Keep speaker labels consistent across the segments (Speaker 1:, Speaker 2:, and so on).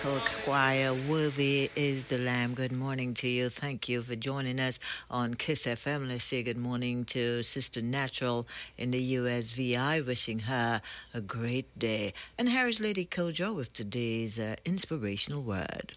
Speaker 1: Choir, worthy is the Lamb. Good morning to you. Thank you for joining us on Kiss FM. Let's say good morning to Sister Natural in the USVI, wishing her a great day. And Harris Lady Kojo with today's inspirational word.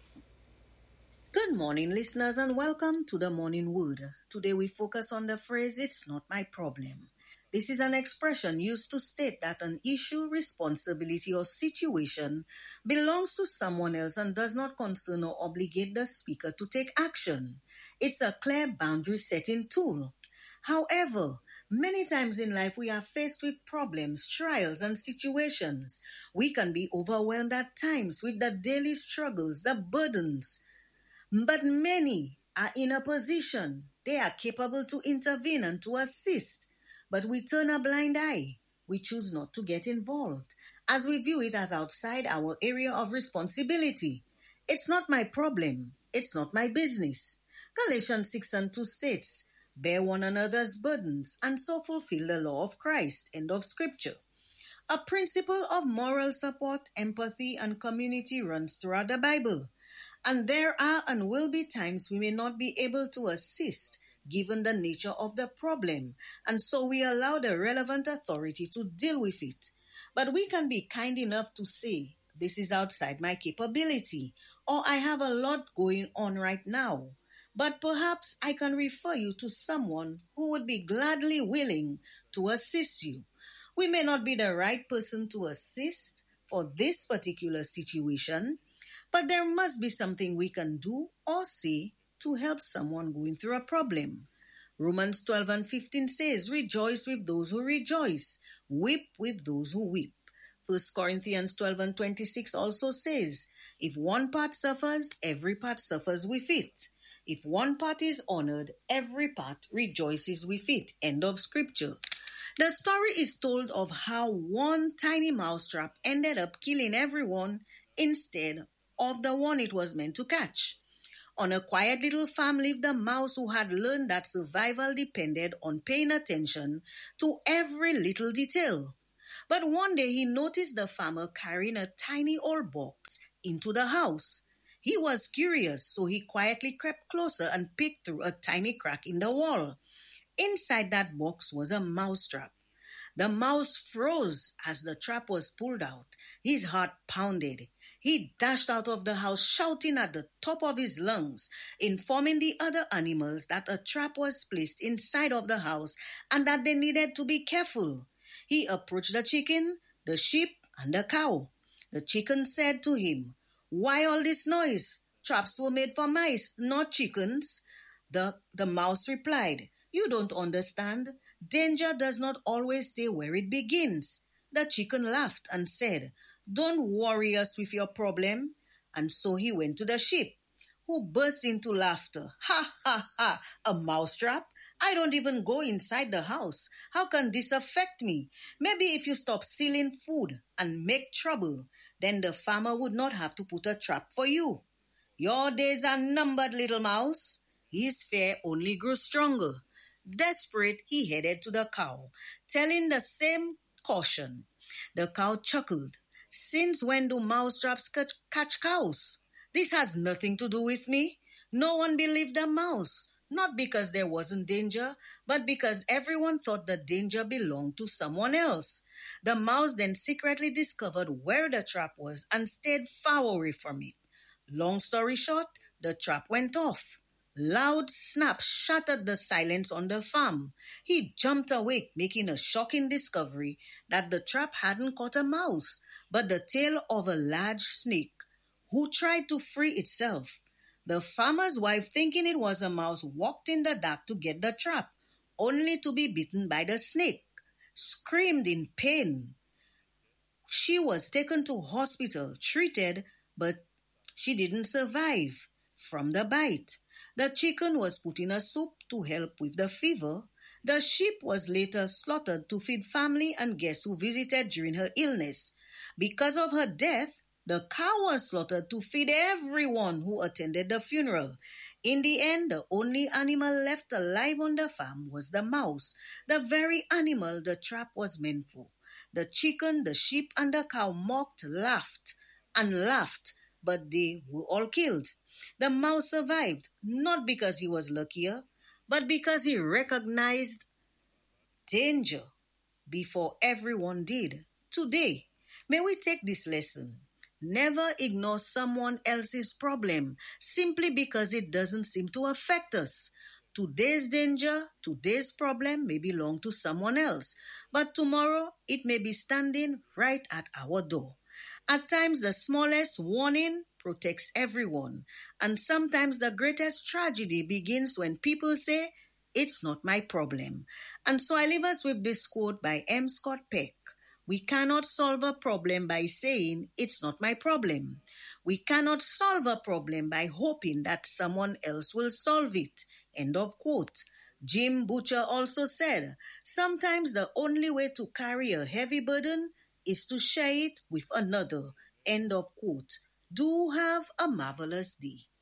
Speaker 2: Good morning, listeners, and welcome to the Morning Wood. Today we focus on the phrase, "It's not my problem." This is an expression used to state that an issue, responsibility, or situation belongs to someone else and does not concern or obligate the speaker to take action. It's a clear boundary setting tool. However, many times in life we are faced with problems, trials, and situations. We can be overwhelmed at times with the daily struggles, the burdens, but many are in a position they are capable to intervene and to assist. But we turn a blind eye. We choose not to get involved as we view it as outside our area of responsibility. It's not my problem. It's not my business. Galatians 6 and 2 states, "Bear one another's burdens and so fulfill the law of Christ." End of scripture. A principle of moral support, empathy, and community runs throughout the Bible. And there are and will be times we may not be able to assist given the nature of the problem, and so we allow the relevant authority to deal with it. But we can be kind enough to say, "This is outside my capability," or "I have a lot going on right now. But perhaps I can refer you to someone who would be gladly willing to assist you." We may not be the right person to assist for this particular situation, but there must be something we can do or say to help someone going through a problem. Romans 12 and 15 says, "Rejoice with those who rejoice, weep with those who weep." 1 Corinthians 12 and 26 also says, "If one part suffers, every part suffers with it. If one part is honored, every part rejoices with it." End of scripture. The story is told of how one tiny mousetrap ended up killing everyone instead of the one it was meant to catch. On a quiet little farm lived a mouse who had learned that survival depended on paying attention to every little detail. But one day he noticed the farmer carrying a tiny old box into the house. He was curious, so he quietly crept closer and peeked through a tiny crack in the wall. Inside that box was a mousetrap. The mouse froze as the trap was pulled out. His heart pounded. He dashed out of the house shouting at the top of his lungs, informing the other animals that a trap was placed inside of the house and that they needed to be careful. He approached the chicken, the sheep, and the cow. The chicken said to him, "Why all this noise? Traps were made for mice, not chickens." The mouse replied, "You don't understand. Danger does not always stay where it begins." The chicken laughed and said, "Don't worry us with your problem." And so he went to the sheep, who burst into laughter. "Ha, ha, ha, a mousetrap? I don't even go inside the house. How can this affect me? Maybe if you stop stealing food and make trouble, then the farmer would not have to put a trap for you. Your days are numbered, little mouse." His fear only grew stronger. Desperate, he headed to the cow, telling the same caution. The cow chuckled. "Since when do mousetraps catch cows? This has nothing to do with me." No one believed the mouse, not because there wasn't danger, but because everyone thought the danger belonged to someone else. The mouse then secretly discovered where the trap was and stayed far away from it. Long story short, the trap went off. Loud snaps shattered the silence on the farm. He jumped awake, making a shocking discovery that the trap hadn't caught a mouse, but the tail of a large snake, who tried to free itself. The farmer's wife, thinking it was a mouse, walked in the dark to get the trap, only to be bitten by the snake. Screamed in pain. She was taken to hospital, treated, but she didn't survive from the bite. The chicken was put in a soup to help with the fever. The sheep was later slaughtered to feed family and guests who visited during her illness. Because of her death, the cow was slaughtered to feed everyone who attended the funeral. In the end, the only animal left alive on the farm was the mouse, the very animal the trap was meant for. The chicken, the sheep, and the cow mocked, laughed, and laughed, but they were all killed. The mouse survived, not because he was luckier, but because he recognized danger before everyone did. Today, may we take this lesson. Never ignore someone else's problem simply because it doesn't seem to affect us. Today's danger, today's problem may belong to someone else, but tomorrow it may be standing right at our door. At times, the smallest warning protects everyone, and sometimes the greatest tragedy begins when people say, "It's not my problem." And so I leave us with this quote by M. Scott Peck. We cannot solve a problem by saying, "It's not my problem." We cannot solve a problem by hoping that someone else will solve it. End of quote. Jim Butcher also said, sometimes the only way to carry a heavy burden is to share it with another. End of quote. Do have a marvelous day.